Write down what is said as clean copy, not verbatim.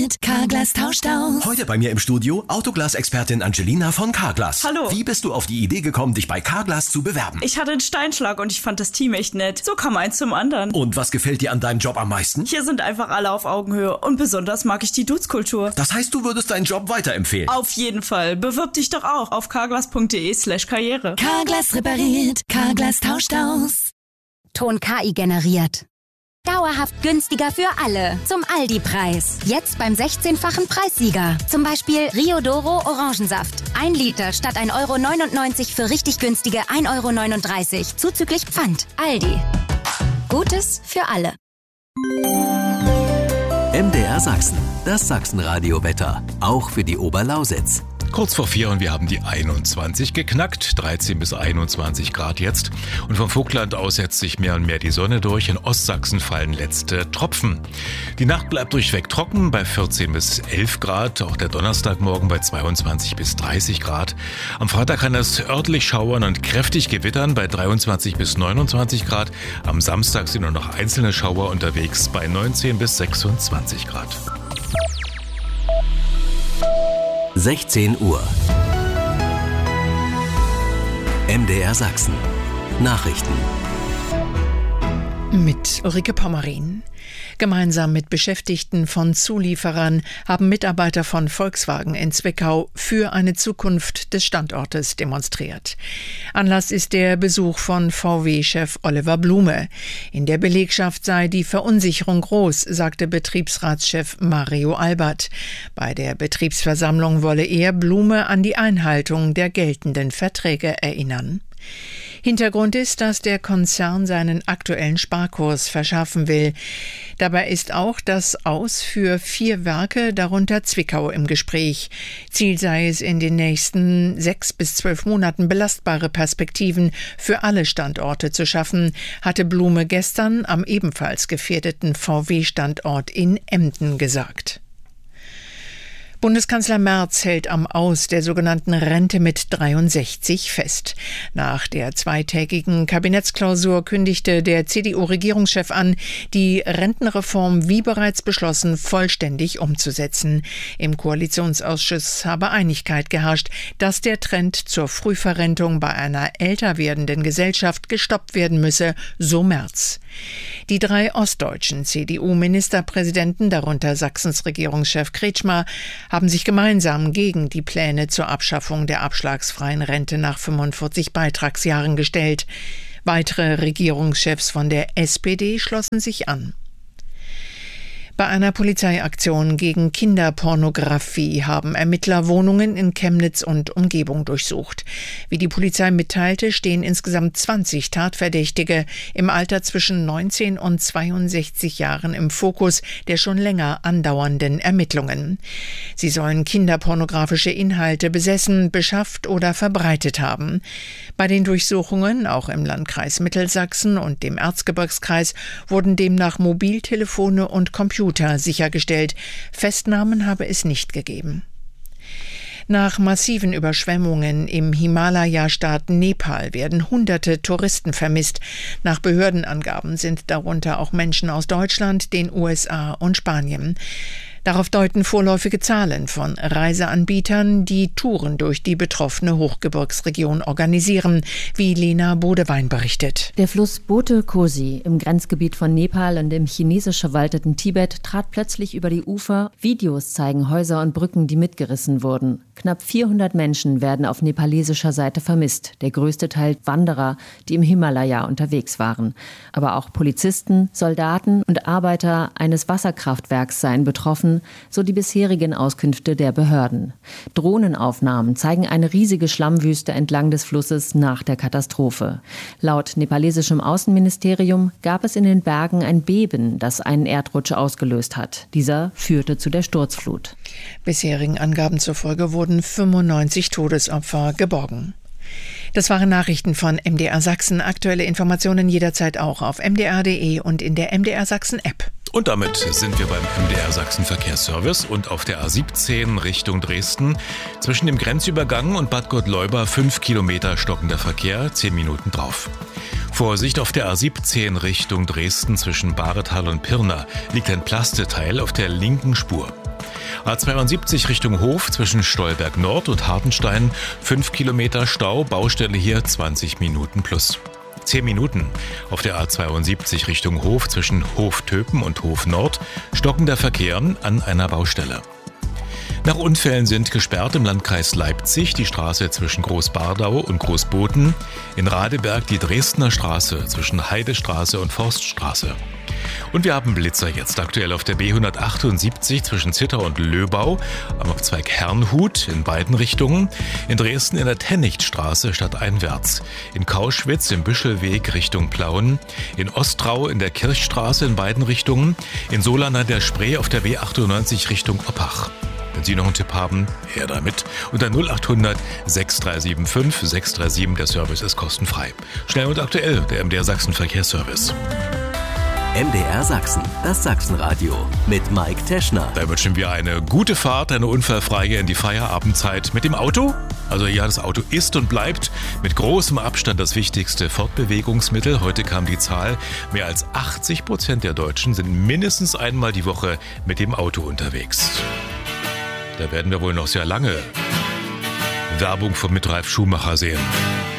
repariert, Carglass tauscht aus. Heute bei mir im Studio Autoglas-Expertin Angelina von Carglass. Hallo. Wie bist du auf die Idee gekommen, dich bei Carglass zu bewerben? Ich hatte einen Steinschlag und ich fand das Team echt nett. So kam eins zum anderen. Und was gefällt dir an deinem Job am meisten? Hier sind einfach alle auf Augenhöhe und besonders mag ich die Dudes-Kultur. Das heißt, du würdest deinen Job weiterempfehlen? Auf jeden Fall. Bewirb dich doch auch auf carglass.de/karriere. Carglass repariert, Carglass tauscht aus. Ton KI generiert. Dauerhaft günstiger für alle. Zum Aldi-Preis. Jetzt beim 16-fachen Preissieger. Zum Beispiel Rio Doro Orangensaft. 1 Liter statt 1,99 € für richtig günstige 1,39 € zuzüglich Pfand. Aldi. Gutes für alle. MDR Sachsen. Das Sachsenradio-Wetter. Auch für die Oberlausitz. Kurz vor 4 und wir haben die 21 geknackt, 13 bis 21 Grad jetzt. Und vom Vogtland aus setzt sich mehr und mehr die Sonne durch. In Ostsachsen fallen letzte Tropfen. Die Nacht bleibt durchweg trocken bei 14 bis 11 Grad. Auch der Donnerstagmorgen bei 22 bis 30 Grad. Am Freitag kann es örtlich schauern und kräftig gewittern bei 23 bis 29 Grad. Am Samstag sind nur noch einzelne Schauer unterwegs bei 19 bis 26 Grad. 16 Uhr. MDR Sachsen. Nachrichten. Mit Ulrike Pommerin. Gemeinsam mit Beschäftigten von Zulieferern haben Mitarbeiter von Volkswagen in Zwickau für eine Zukunft des Standortes demonstriert. Anlass ist der Besuch von VW-Chef Oliver Blume. In der Belegschaft sei die Verunsicherung groß, sagte Betriebsratschef Mario Albert. Bei der Betriebsversammlung wolle er Blume an die Einhaltung der geltenden Verträge erinnern. Hintergrund ist, dass der Konzern seinen aktuellen Sparkurs verschärfen will. Dabei ist auch das Aus für 4 Werke, darunter Zwickau, im Gespräch. Ziel sei es, in den nächsten 6 bis 12 Monaten belastbare Perspektiven für alle Standorte zu schaffen, hatte Blume gestern am ebenfalls gefährdeten VW-Standort in Emden gesagt. Bundeskanzler Merz hält am Aus der sogenannten Rente mit 63 fest. Nach der zweitägigen Kabinettsklausur kündigte der CDU-Regierungschef an, die Rentenreform wie bereits beschlossen vollständig umzusetzen. Im Koalitionsausschuss habe Einigkeit geherrscht, dass der Trend zur Frühverrentung bei einer älter werdenden Gesellschaft gestoppt werden müsse, so Merz. Die 3 ostdeutschen CDU-Ministerpräsidenten, darunter Sachsens Regierungschef Kretschmer, haben sich gemeinsam gegen die Pläne zur Abschaffung der abschlagsfreien Rente nach 45 Beitragsjahren gestellt. Weitere Regierungschefs von der SPD schlossen sich an. Bei einer Polizeiaktion gegen Kinderpornografie haben Ermittler Wohnungen in Chemnitz und Umgebung durchsucht. Wie die Polizei mitteilte, stehen insgesamt 20 Tatverdächtige im Alter zwischen 19 und 62 Jahren im Fokus der schon länger andauernden Ermittlungen. Sie sollen kinderpornografische Inhalte besessen, beschafft oder verbreitet haben. Bei den Durchsuchungen, auch im Landkreis Mittelsachsen und dem Erzgebirgskreis, wurden demnach Mobiltelefone und Computer sichergestellt. Festnahmen habe es nicht gegeben. Nach massiven Überschwemmungen im Himalaya-Staat Nepal werden Hunderte Touristen vermisst. Nach Behördenangaben sind darunter auch Menschen aus Deutschland, den USA und Spanien. Darauf deuten vorläufige Zahlen von Reiseanbietern, die Touren durch die betroffene Hochgebirgsregion organisieren, wie Lena Bodewein berichtet. Der Fluss Bote Kosi im Grenzgebiet von Nepal und im chinesisch verwalteten Tibet trat plötzlich über die Ufer. Videos zeigen Häuser und Brücken, die mitgerissen wurden. Knapp 400 Menschen werden auf nepalesischer Seite vermisst. Der größte Teil Wanderer, die im Himalaya unterwegs waren. Aber auch Polizisten, Soldaten und Arbeiter eines Wasserkraftwerks seien betroffen, so die bisherigen Auskünfte der Behörden. Drohnenaufnahmen zeigen eine riesige Schlammwüste entlang des Flusses nach der Katastrophe. Laut nepalesischem Außenministerium gab es in den Bergen ein Beben, das einen Erdrutsch ausgelöst hat. Dieser führte zu der Sturzflut. Bisherigen Angaben zufolge wurden 95 Todesopfer geborgen. Das waren Nachrichten von MDR Sachsen. Aktuelle Informationen jederzeit auch auf mdr.de und in der MDR Sachsen App. Und damit sind wir beim MDR Sachsen Verkehrsservice und auf der A17 Richtung Dresden. Zwischen dem Grenzübergang und Bad Gottleuba 5 Kilometer stockender Verkehr, 10 Minuten drauf. Vorsicht, auf der A17 Richtung Dresden zwischen Bahretal und Pirna liegt ein Plasteteil auf der linken Spur. A72 Richtung Hof zwischen Stolberg Nord und Hartenstein, 5 Kilometer Stau, Baustelle hier 20 Minuten plus. 10 Minuten auf der A72 Richtung Hof zwischen Hof-Töpen und Hof Nord, stockender Verkehr an einer Baustelle. Nach Unfällen sind gesperrt im Landkreis Leipzig die Straße zwischen Großbardau und Großboden, in Radeberg die Dresdner Straße zwischen Heidestraße und Forststraße. Und wir haben Blitzer jetzt aktuell auf der B178 zwischen Zittau und Löbau, am Abzweig Herrnhut in beiden Richtungen, in Dresden in der Tennichtstraße stadteinwärts, in Kauschwitz im Büschelweg Richtung Plauen, in Ostrau in der Kirchstraße in beiden Richtungen, in Solan an der Spree auf der B98 Richtung Oppach. Wenn Sie noch einen Tipp haben, her damit. Unter 0800 6375 637, der Service ist kostenfrei. Schnell und aktuell, der MDR Sachsen Verkehrsservice. MDR Sachsen, das Sachsenradio mit Mike Teschner. Da wünschen wir eine gute Fahrt, eine unfallfreie in die Feierabendzeit mit dem Auto. Also ja, das Auto ist und bleibt mit großem Abstand das wichtigste Fortbewegungsmittel. Heute kam die Zahl, mehr als 80% der Deutschen sind mindestens einmal die Woche mit dem Auto unterwegs. Da werden wir wohl noch sehr lange Werbung von mit Ralf Schumacher sehen.